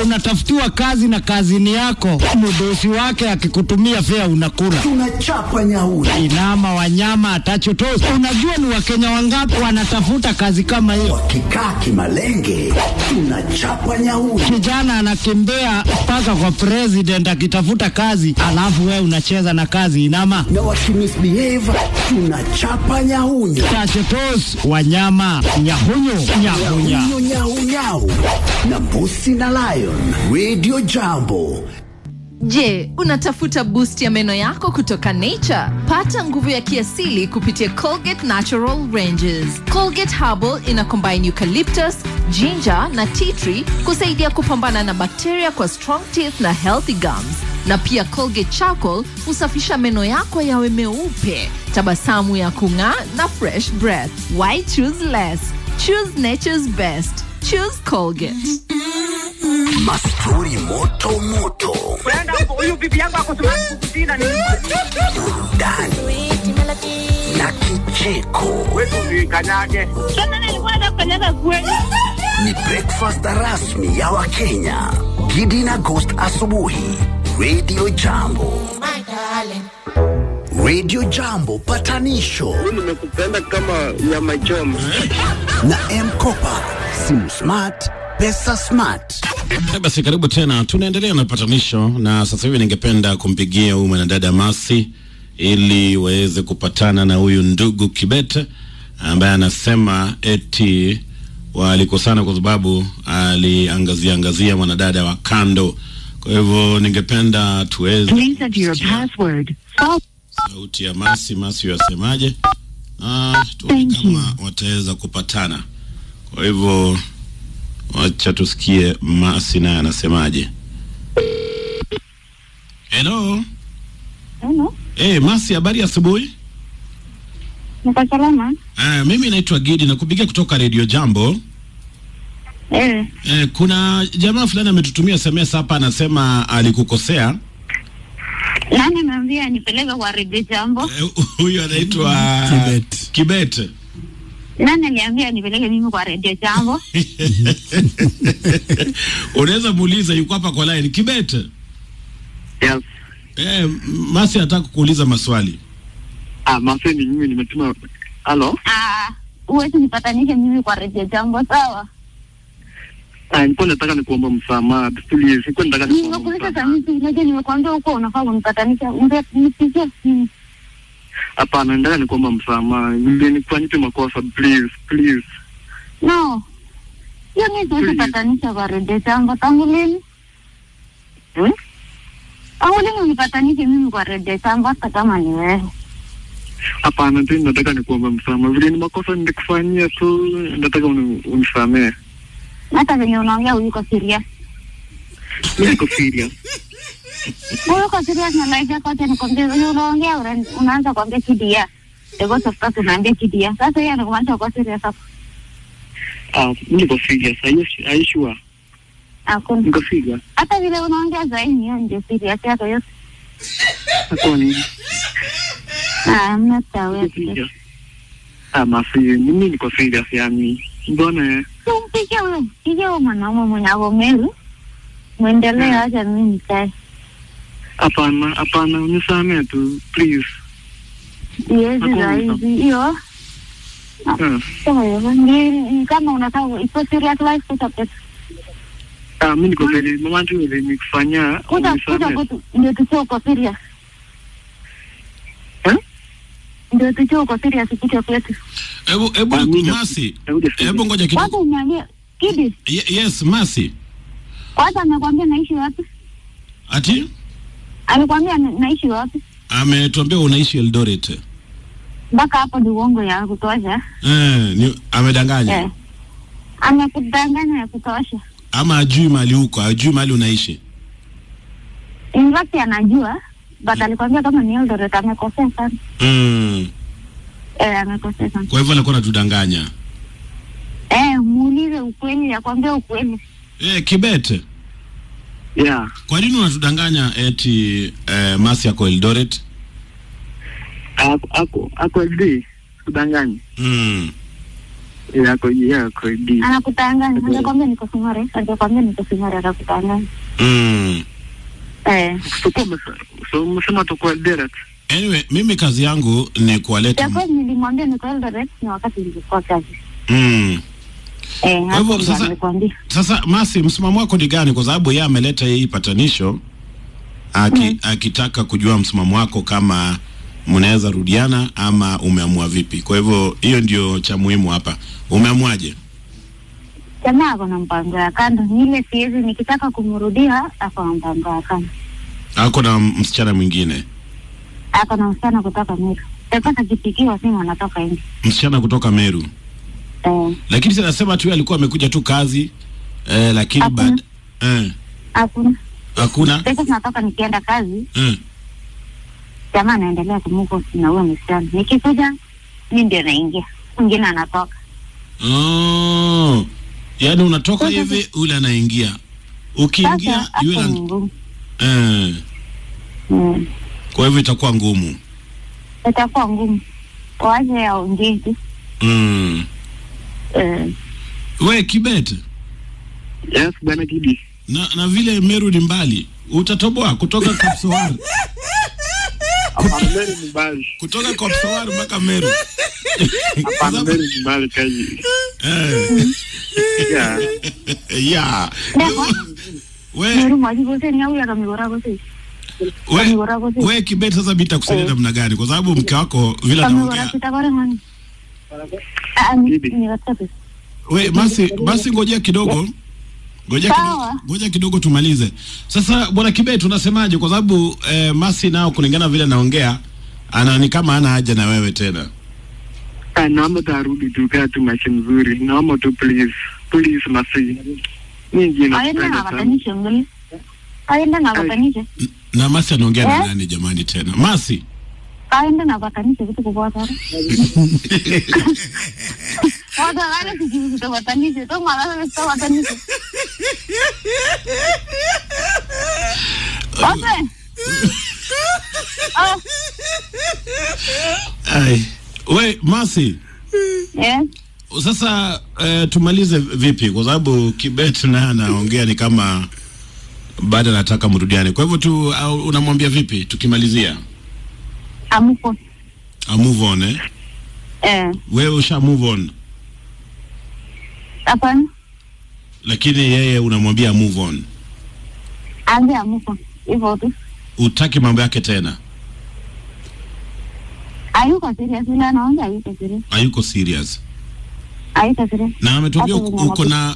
unatafutiwa kazi na kazini yako, mdosi wake akikutumia fare unakula. Tunachapa nyauri. Inama wanyama atachotosi. Unajua ni Wakenya wangapi wanatafuta kazi kama hiyo? Wakikaa kimalenge, tunachapa nyauri. Kijana anakimbia mpaka kwa president akitafuta kazi, alafu wewe unacheza na kazi inama. Na wakimisbehave, tunachapa nyahunyo. Tachetos wanyama nyahunyo nyahunya. Nyau. Na Mbusi na Lion. Radio Jambo. Je, unatafuta boost ya meno yako kutoka Nature? Pata nguvu ya kiasili kupitia Colgate Natural Ranges. Colgate Herbal ina combine eucalyptus, ginger na tea tree kusaidia kupambana na bakteria kwa strong teeth na healthy gums. Na pia Colgate Charcoal husafisha meno yako yawe meupe, tabasamu ya kung'aa na fresh breath. Why choose less? Choose nature's best. Choose Colgate. Mastori moto. Brenda, huyu bibi yangu ako tunakutina ni Burudani na kicheko. wewe kanyage. Sana nilikuwa nafanyaga kweli. Ni breakfast rasmi ya Wakenya. Gidi na Ghost asubuhi. Radio Jambo. Radio Jambo patanisho. Nimekupenda kama ya machoma. Na M-Kopa. Simu smart, pesa smart. Basi karibu tena, tunaendelea na patanisho, na sasa hivi ningependa kumpigia huyu mwanadada Masi ili waweze kupatana na huyu ndugu Kibet ambaye anasema eti walikosana kwa sababu aliangazia mwanadada wa kando. Kwa hivyo ningependa tuweze sauti ya Masi yasemaje, tuone kama wataweza kupatana. Kwa hivyo wacha tusikie Masi naye anasemaje. Hello. Masi, habari asubuhi? Niko salama. Mimi naitwa Gidi na kupigia kutoka Radio Jambo. Kuna jamaa fulani ametutumia SMS hapa, anasema alikukosea. Nani ananiambia nipeleke kwa Radio Jambo? Huyu anaitwa Kibet. Nani aliambia nipeleke mimi kwa Radio Jambo? Unaweza muuliza, yuko hapa kwa line. Kibet. Yes. Masi anataka kuuliza maswali. Masi ni mimi nimetuma. Hello? Uwezi nipatanishe mimi kwa Radio Jambo, sawa? Nilikuwa nataka nikuomba msamaha. Please, nilikuwa nataka nikuomba. Nimekuuliza samisi, unajua nimekwambia huko unafaa kunipatanisha. Nipigie simu. Hapana, nataka nikuomba msamaha. Nilifanyia makosa, please. No. Hiyo ni siwezi patanisha kwa Radio Jambo. Tangu lini? Tangu lini unipatanishe mimi kwa Radio Jambo hata kama ni wewe? Hapana, tena nataka nikuomba msamaha. Vile ni makosa nilikufanyia tu, nataka unisamehe. Hata venye unaongea uko serious. Mimi niko serious. Uko serious na life yako, hata nikwambia unaongea unaanza kuambia kidia. Ego sasa tunaambia kidia. Sasa yeye anakuacha uko serious hapo. Mimi niko serious. Are you sure? Hakuna. Niko serious. Hata vile unaongea zaidi hiyo ndio serious yako yote. Hakuna. Mna tawewe. Masi, mimi niko serious yani. Mbona Tumpigie mwanaume mwenye agomelu. Muendelee acha mimi nikae. Hapana, unisamehe tu, please. Yes, guys, hiyo. Kama unataka ipo serious life utapata. Mimi niko serious, mama tu ile nikufanyia. Kuja ndio tucho kwa serious. Ndio tucho kwa serious kitu kwetu. Hebu Masi. Hebu ngoja kidogo. Kwanza umwambie Kidi. Yes, Masi. Kwanza amekwambia naishi wapi? Ati? Alikwambia naishi wapi? Ametuambia unaishi Eldoret. Mpaka hapo ni uongo ya kutosha. Amedanganya. Amekudanganya ya kutosha. Ama ajui mali huko, ajui mali unaishi. Ingapi anajua, but alikwambia kama ni Eldoret amekosea sana. Amekosea sana. Kwa hivyo alikuwa anatudanganya. Muulize ukweli, akwambia ukweli. Kibet. Yeah. Kwa nini unatudanganya eti Masi yako Eldoret? Ako Eldoret, kudanganya. Yako di. Anakutanganya. Anakwambia niko Sing'ore. Anakwambia niko Sing'ore atakutanganya. So msema tukua direct. Anyway, mimi kazi yangu ni kuwaleta. Kwa nilimwambia niko Eldoret na wakati nilikuwa kazi. Hapo sasa Masi, msimamo wako ni gani? Kwa sababu yeye ameleta hii patanisho akitaka kujua msimamo wako kama mnaweza rudiana ama umeamua vipi. Kwa hivyo hiyo ndio cha muhimu hapa. Umeamuaje? Jamaa ako na mpango ya kando. Nile siwezi nikitaka kumrudia ako na mpango ya kando. Ako na msichana mwingine. Ako na msichana kutoka Meru. Sasa kipikiwa simu anatoka nje. Msichana kutoka Meru. Lakini sasa nasema tu alikuwa amekuja tu kazi lakini bad Hakuna. Sasa natoka nikienda kazi. Jamaa anaendelea kumuko na huyo msichana. Nikikuja mimi ndio naingia. Mwingine anatoka. Yaani unatoka hivi ule anaingia. Ukiingia yule Kwa hivyo itakuwa ngumu. Itakuwa ngumu. Waje aongee tu. Wewe Kibet. Yes, bwana Gidi. Na vile Meru ni mbali, utatoboa kutoka Kapsowar. Meru ni mbali. Kutoka Kapsowar mpaka Meru. Hapana, Meru ni mbali kaji. Yeah. Meru maji gote ni au ya kamigora gote. Wewe Kibet, sasa bitakusaidia namna gani? Kwa sababu mke wako vile anaongea. Wewe basi ngojea kidogo. Ngoja kidogo tumalize. Sasa bwana Kibet, unasemaje? Kwa sababu Masi nao kulingana vile naongea ni kama hana haja na wewe tena. Naomba tarudi tukaa tu maisha mzuri. Naomba tu please Masi. Mimi napenda sana. Aenda na watanisha. Na Masi anaongea na nani jamani tena? Masi. Aenda na watanisha vitu kwa sana. Wada wale kijibu kwa watanisha, to mara sasa watanisha. Okay. Ai, we Masi. Yes. Sasa tumalize vipi? Kwa sababu Kibet na anaongea ni kama baada anataka mrudiane. Kwa hivyo tu unamwambia vipi tukimalizia? Move on wewe usha move on. Hapana. Lakini yeye unamwambia move on. Angia move on. Hivyo tu. Utaki mambo yake tena. Hayuko serious na naongea hayuko serious. Hayuko serious. Hayuko serious. Na ametuambia uko na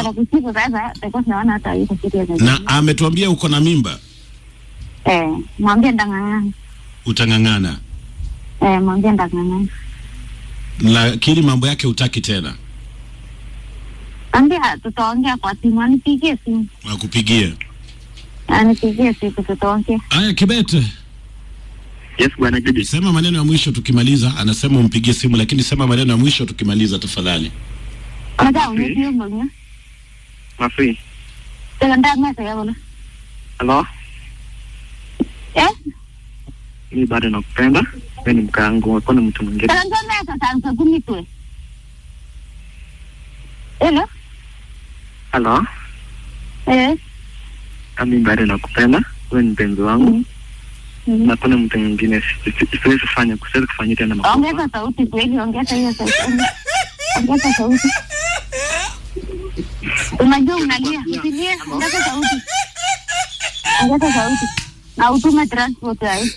na ametuambia uko na mimba. Mwambie ndang'ang'ana. Utang'ang'ana. Mwambie ndang'ang'ana. Lakini mambo yake utaki tena. Ambia tutaongea kwa simu, anipigie simu. Akupigie. Anipigie simu tutaongea. Aya Kibet. Yes bwana Gidi. Sema maneno ya mwisho tukimaliza. Anasema umpigie simu lakini sema maneno ya mwisho tukimaliza tafadhali. Ada unajua mbona? Masi. Tenda masa ya bwana. Hello? Mimi bado nakupenda. Wewe ni mkangu, hakuna mtu mwingine. Tenda masa sasa kunitwe. Hello? Mimi bado nakupenda. Wewe ni mpenzi wangu. Na kuna mtu mwingine siwezi kufanya tena makosa. Ongeza sauti kweli, ongeza hiyo sauti. Ongeza sauti. Unajua unalia, usilie, ongeza sauti. Ongeza sauti. Na utume transport hai.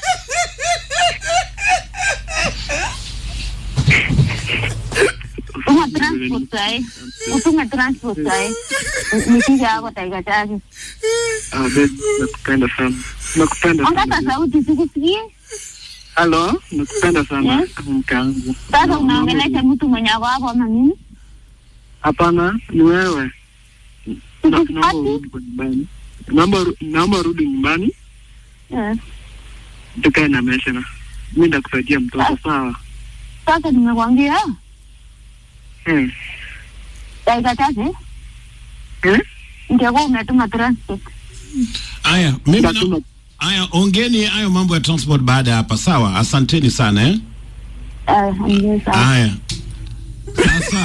Utume transport hai. Nikija hapo taiga chake. Nakupenda sana. Ongeza sauti sikusikie. Hello, nakupenda sana mkangu. Sasa unaongelesha mtu mwenye hapo ama nini? Hapana, ni wewe. Naomba rudi nyumbani. Tukae na maisha na mimi ndakusaidia mtoto sawa. Sasa nimekwambia. Taiga chake. Ndio umetuma transport. Aya, mimi Aya, ongeni hayo mambo ya transport baada hapa, sawa? Asanteni sana Aya. Sasa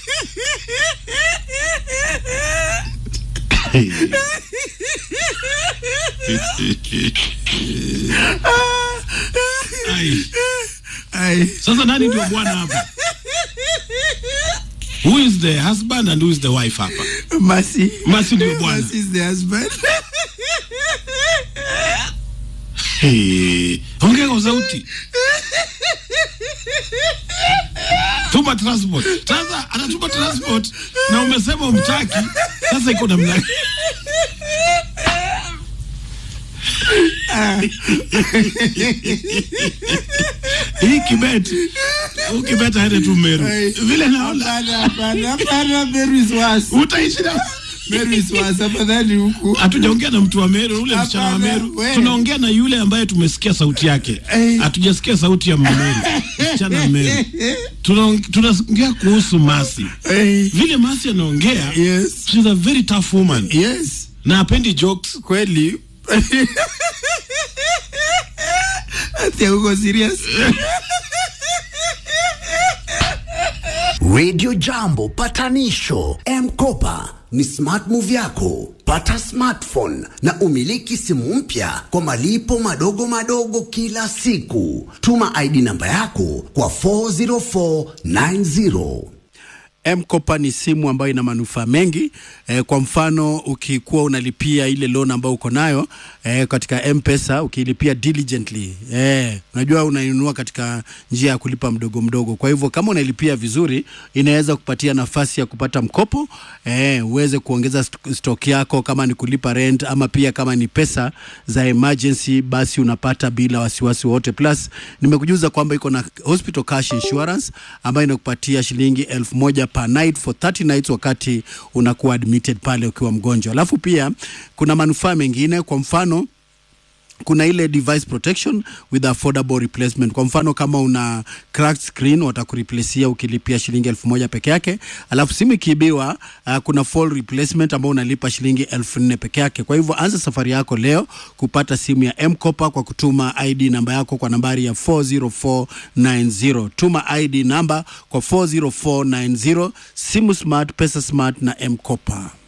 sasa nani ndio bwana hapa? Who is the husband and who is the wife hapa? Mercy ndio bwana. Mercy is the husband. Ongea kwa sauti. Tuma transport. Sasa anatuma transport na umesema umtaki. Sasa iko namna gani? Hii Kibet haende tu Meru. Vile naona hapana Meru is worse. Utaishi na Meru is worse. Afadhali huku. Hatujaongea na mtu wa Meru, ule msichana wa Meru. Tunaongea na yule ambaye tumesikia sauti yake. Hatujasikia sauti ya Meru. Msichana wa Meru. Tunaongea kuhusu Mercy. Vile Mercy anaongea, yes. She's a very tough woman. Yes. Na hapendi jokes. Kweli. Ati uko serious? Radio Jambo patanisho. M-Kopa ni smart move yako. Pata smartphone na umiliki simu mpya kwa malipo madogo madogo kila siku. Tuma ID namba yako kwa 40490. M-Kopa ni simu ambayo ina manufaa mengi. Kwa mfano ukikuwa unalipia ile loan ambayo uko nayo katika M-Pesa, ukilipia diligently, unajua unainunua katika njia ya kulipa mdogo mdogo. Kwa hivyo kama unalipia vizuri, inaweza kupatia nafasi ya kupata mkopo, uweze kuongeza stock yako, kama ni kulipa rent ama pia kama ni pesa za emergency, basi unapata bila wasiwasi wote. Plus nimekujuza kwamba iko na hospital cash insurance ambayo inakupatia shilingi 1,000 per night for 30 nights wakati unakuwa admitted pale ukiwa mgonjwa. Alafu pia kuna manufaa mengine, kwa mfano kuna ile device protection with affordable replacement. Kwa mfano kama una cracked screen, watakureplaceia ukilipia shilingi 1,000 peke yake. Alafu simu ikiibiwa, kuna full replacement ambao unalipa shilingi 4,000 peke yake. Kwa hivyo anza safari yako leo kupata simu ya M-Kopa kwa kutuma ID namba yako kwa nambari ya 40490. Tuma ID namba kwa 40490. Simu smart, pesa smart na M-Kopa.